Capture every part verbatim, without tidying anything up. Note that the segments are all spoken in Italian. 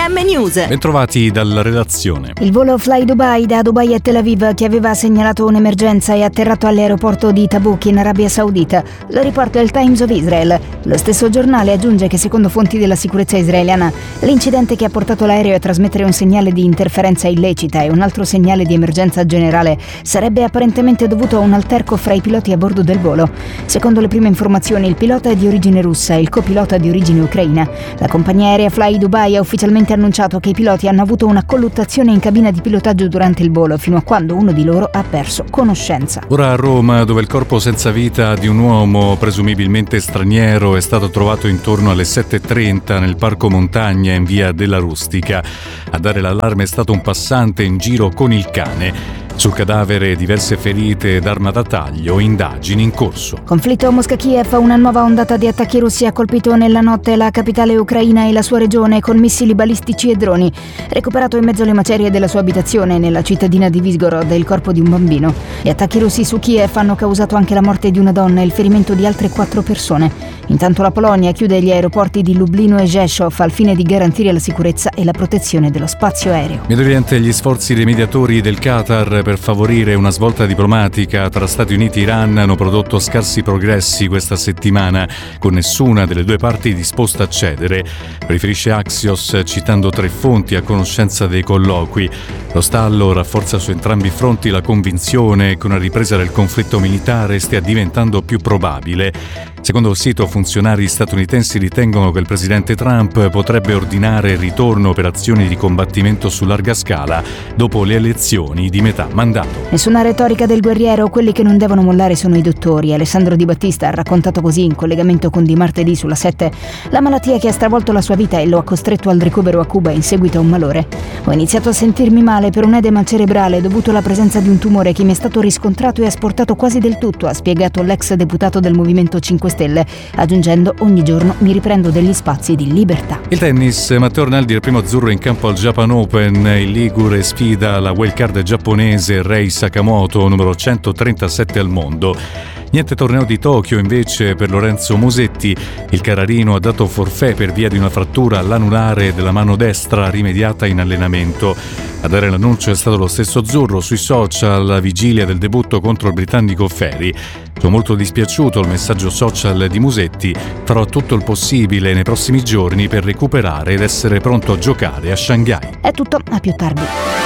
M News. Bentrovati dalla redazione. Il volo Fly Dubai da Dubai a Tel Aviv, che aveva segnalato un'emergenza, è atterrato all'aeroporto di Tabuk in Arabia Saudita. Lo riporta il Times of Israel. Lo stesso giornale aggiunge che, secondo fonti della sicurezza israeliana, l'incidente che ha portato l'aereo a trasmettere un segnale di interferenza illecita e un altro segnale di emergenza generale sarebbe apparentemente dovuto a un alterco fra i piloti a bordo del volo. Secondo le prime informazioni, il pilota è di origine russa e il copilota di origine ucraina. La compagnia aerea Fly Dubai ha ufficialmente annunciato che i piloti hanno avuto una colluttazione in cabina di pilotaggio durante il volo, fino a quando uno di loro ha perso conoscenza. Ora a Roma, dove il corpo senza vita di un uomo presumibilmente straniero è stato trovato intorno alle sette e trenta nel Parco Montagna in via della Rustica. A dare l'allarme è stato un passante in giro con il cane. Sul cadavere diverse ferite ed arma da taglio, indagini in corso. Conflitto Mosca-Kiev, una nuova ondata di attacchi russi ha colpito nella notte la capitale ucraina e la sua regione con missili balistici e droni. Recuperato in mezzo alle macerie della sua abitazione nella cittadina di Visgorod il corpo di un bambino. Gli attacchi russi su Kiev hanno causato anche la morte di una donna e il ferimento di altre quattro persone. Intanto la Polonia chiude gli aeroporti di Lublino e Rzeszów al fine di garantire la sicurezza e la protezione dello spazio aereo. Medio Oriente, gli sforzi dei mediatori del Qatar per favorire una svolta diplomatica tra Stati Uniti e Iran hanno prodotto scarsi progressi questa settimana, con nessuna delle due parti disposta a cedere, riferisce Axios citando tre fonti a conoscenza dei colloqui. Lo stallo rafforza su entrambi i fronti la convinzione che una ripresa del conflitto militare stia diventando più probabile. Secondo il sito, funzionari statunitensi ritengono che il presidente Trump potrebbe ordinare il ritorno a operazioni di combattimento su larga scala dopo le elezioni di metà mandato. Nessuna retorica del guerriero, quelli che non devono mollare sono i dottori. Alessandro Di Battista ha raccontato così in collegamento con Di Martedì sulla sette la malattia che ha stravolto la sua vita e lo ha costretto al ricovero a Cuba in seguito a un malore. Ho iniziato a sentirmi male per un edema cerebrale dovuto alla presenza di un tumore che mi è stato riscontrato e asportato quasi del tutto, ha spiegato l'ex deputato del Movimento cinque Stelle, aggiungendo: ogni giorno mi riprendo degli spazi di libertà. Il tennis, Matteo Arnaldi è il primo azzurro in campo al Japan Open. Il ligure sfida la wildcard giapponese Rei Sakamoto, numero centotrentasette al mondo. Niente torneo di Tokyo invece per Lorenzo Musetti. Il carrarino ha dato forfait per via di una frattura all'anulare della mano destra rimediata in allenamento. A dare l'annuncio è stato lo stesso azzurro sui social alla vigilia del debutto contro il britannico Ferry. Sono molto dispiaciuto il messaggio social di Musetti. Farò tutto il possibile nei prossimi giorni per recuperare ed essere pronto a giocare a Shanghai. È tutto, a più tardi.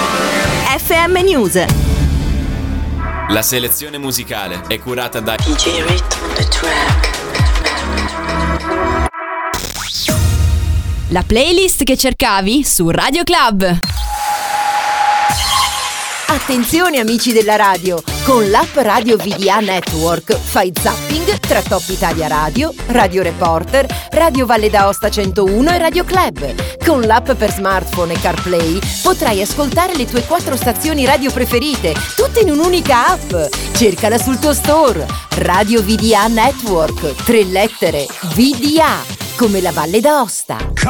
F M News. La selezione musicale è curata da D J Rit on the track. La playlist che cercavi su Radio Club. Attenzione amici della radio, con l'app Radio V D A Network fai zapping tra Top Italia Radio, Radio Reporter, Radio Valle d'Aosta centouno e Radio Club. Con l'app per smartphone e CarPlay potrai ascoltare le tue quattro stazioni radio preferite, tutte in un'unica app. Cercala sul tuo store. Radio V D A Network, tre lettere, V D A, come la Valle d'Aosta.